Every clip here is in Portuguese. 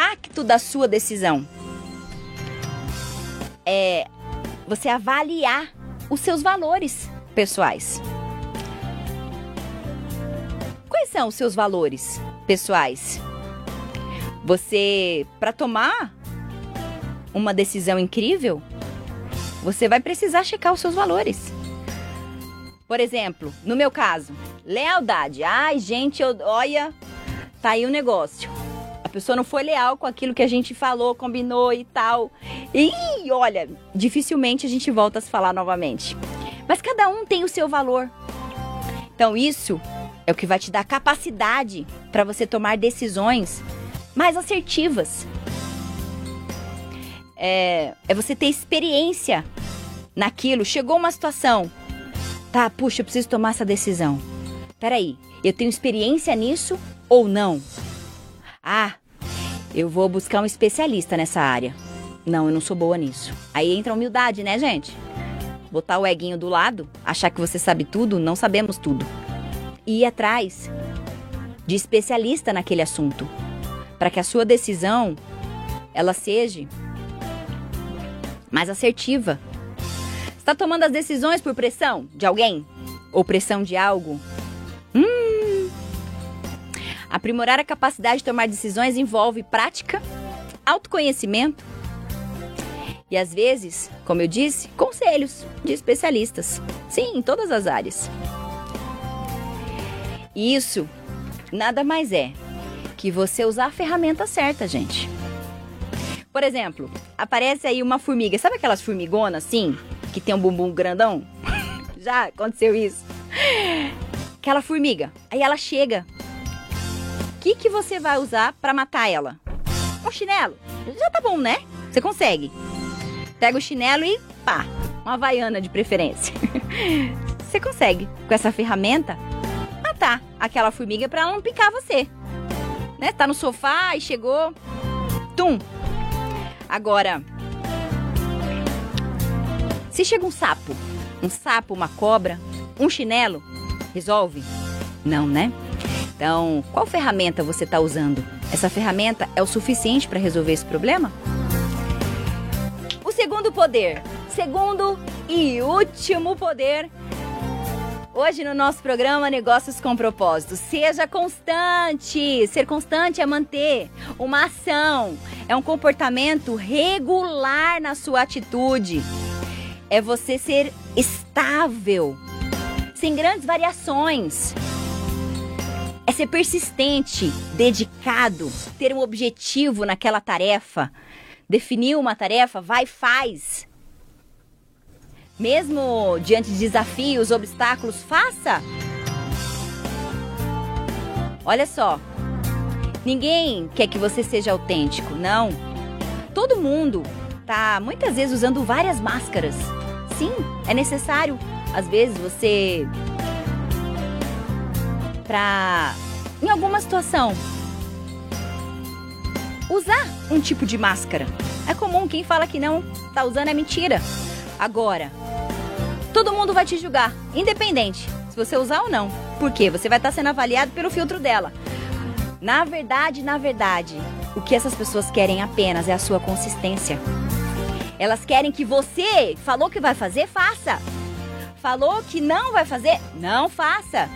impacto da sua decisão é você avaliar os seus valores pessoais. Quais são os seus valores pessoais? Você, para tomar uma decisão incrível, você vai precisar checar os seus valores. Por exemplo, no meu caso, lealdade. Ai, gente, olha, tá aí o negócio. A pessoa não foi leal com aquilo que a gente falou, combinou e tal. E olha, dificilmente a gente volta a se falar novamente. Mas cada um tem o seu valor. Então isso é o que vai te dar capacidade para você tomar decisões mais assertivas. É você ter experiência naquilo. Chegou uma situação. Tá, puxa, eu preciso tomar essa decisão. Peraí, eu tenho experiência nisso ou não? Ah, eu vou buscar um especialista nessa área. Não, eu não sou boa nisso. Aí entra a humildade, né, gente? Botar o eguinho do lado, achar que você sabe tudo, não sabemos tudo. E ir atrás de especialista naquele assunto, para que a sua decisão, ela seja mais assertiva. Está tomando as decisões por pressão de alguém? Ou pressão de algo? Aprimorar a capacidade de tomar decisões envolve prática, autoconhecimento e, às vezes, como eu disse, conselhos de especialistas. Sim, em todas as áreas. E isso nada mais é que você usar a ferramenta certa, gente. Por exemplo, aparece aí uma formiga. Sabe aquelas formigonas assim, que tem um bumbum grandão? Já aconteceu isso? Aquela formiga. Aí ela chega. O que você vai usar para matar ela? Um chinelo. Já tá bom, né? Você consegue. Pega o chinelo e pá, uma havaiana de preferência. Você consegue, com essa ferramenta, matar aquela formiga para ela não picar você. Né? Tá no sofá e chegou. Tum! Agora, se chega um sapo, uma cobra, um chinelo, resolve? Não, né? Então, qual ferramenta você está usando? Essa ferramenta é o suficiente para resolver esse problema? O segundo poder, segundo e último poder, hoje no nosso programa Negócios com Propósito. Seja constante. Ser constante é manter uma ação, é um comportamento regular na sua atitude. É você ser estável, sem grandes variações. É ser persistente, dedicado, ter um objetivo naquela tarefa. Definir uma tarefa, vai e faz. Mesmo diante de desafios, obstáculos, faça. Olha só, ninguém quer que você seja autêntico, não. Todo mundo tá muitas vezes usando várias máscaras. Sim, é necessário, às vezes, você... em alguma situação, usar um tipo de máscara. É comum, quem fala que não tá usando é mentira. Agora, todo mundo vai te julgar, independente se você usar ou não. Por quê? Você vai estar sendo avaliado pelo filtro dela. Na verdade, o que essas pessoas querem apenas é a sua consistência. Elas querem que você falou que vai fazer, faça. Falou que não vai fazer, não faça.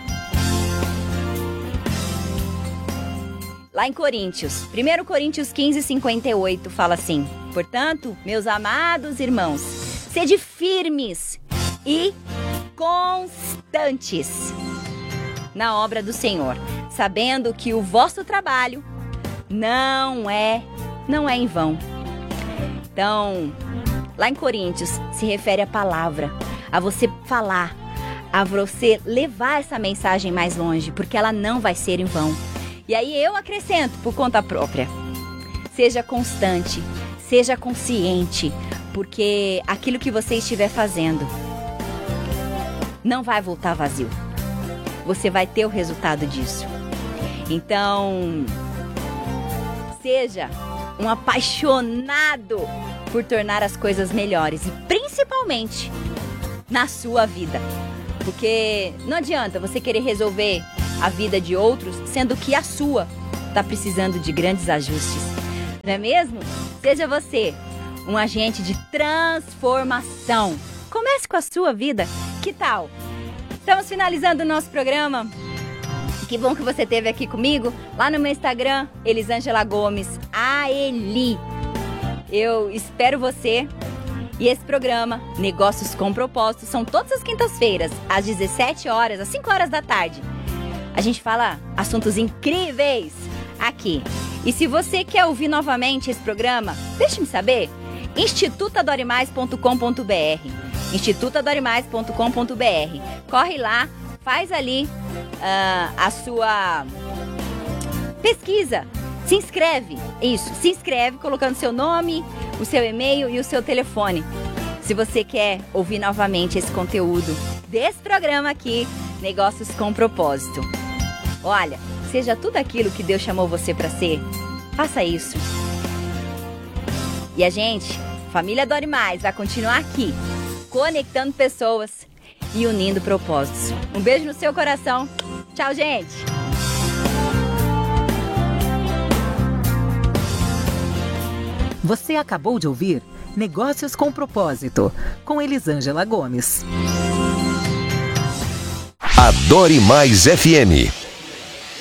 Lá em Coríntios, 1 Coríntios 15, 58, fala assim: portanto, meus amados irmãos, sede firmes e constantes na obra do Senhor, sabendo que o vosso trabalho não é em vão. Então, lá em Coríntios, se refere à palavra, a você falar, a você levar essa mensagem mais longe, porque ela não vai ser em vão. E aí eu acrescento por conta própria. Seja constante, seja consciente, porque aquilo que você estiver fazendo não vai voltar vazio. Você vai ter o resultado disso. Então, seja um apaixonado por tornar as coisas melhores e principalmente na sua vida. Porque não adianta você querer resolver a vida de outros, sendo que a sua está precisando de grandes ajustes. não é mesmo? Seja você um agente de transformação. Comece com a sua vida. Que tal? Estamos finalizando o nosso programa. Que bom que você esteve aqui comigo. Lá no meu Instagram, Elisângela Gomes, AELI. Eu espero você. E esse programa, Negócios com Propósito, são todas as quintas-feiras, às 17 horas, às 5 horas da tarde. A gente fala assuntos incríveis aqui. E se você quer ouvir novamente esse programa, deixe-me saber. institutadorimais.com.br institutadorimais.com.br. Corre lá, faz ali a sua pesquisa. Se inscreve, isso, se inscreve colocando seu nome, o seu e-mail e o seu telefone. Se você quer ouvir novamente esse conteúdo desse programa aqui, Negócios com Propósito. Olha, seja tudo aquilo que Deus chamou você para ser. Faça isso. E a gente, Família Dore Mais, vai continuar aqui, conectando pessoas e unindo propósitos. Um beijo no seu coração. Tchau, gente! Você acabou de ouvir Negócios com Propósito, com Elisângela Gomes. Adore Mais FM.